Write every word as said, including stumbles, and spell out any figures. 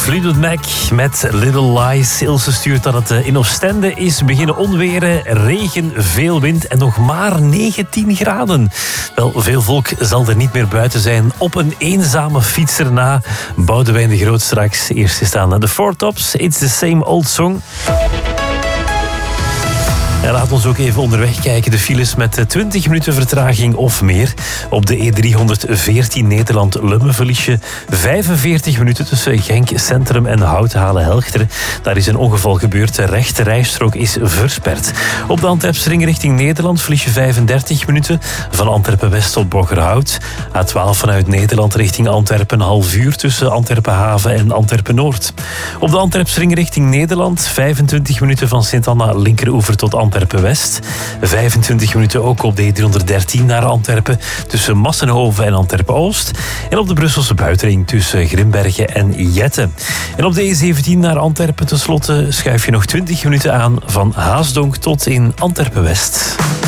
Fleetwood Mac met Little Lies. Ilse stuurt dat het in Oostende is beginnen onweren, regen, veel wind en nog maar negentien graden. Wel, veel volk zal er niet meer buiten zijn. Op een eenzame fietser na. Boudewijn de Groot straks. Eerst is aan de Four Tops. It's the same old song. En laat ons ook even onderweg kijken. De files met twintig minuten vertraging of meer. Op de E driehonderdveertien Nederland-Lummen verlies je vijfenveertig minuten tussen Genk Centrum en Houthalen-Helchteren. Daar is een ongeval gebeurd. De rechte rijstrook is versperd. Op de Antwerpsring richting Nederland verlies je vijfendertig minuten. Van Antwerpen-West tot Boggerhout. A twaalf vanuit Nederland richting Antwerpen. Een half uur tussen Antwerpen-Haven en Antwerpen-Noord. Op de Antwerpsring richting Nederland vijfentwintig minuten van Sint-Anna linkeroever tot Antwerpen-West. vijfentwintig minuten ook op de E driehonderddertien naar Antwerpen tussen Massenhoven en Antwerpen-Oost. En op de Brusselse buitenring tussen Grimbergen en Jette. En op de E zeventien naar Antwerpen tenslotte schuif je nog twintig minuten aan van Haasdonk tot in Antwerpen-West.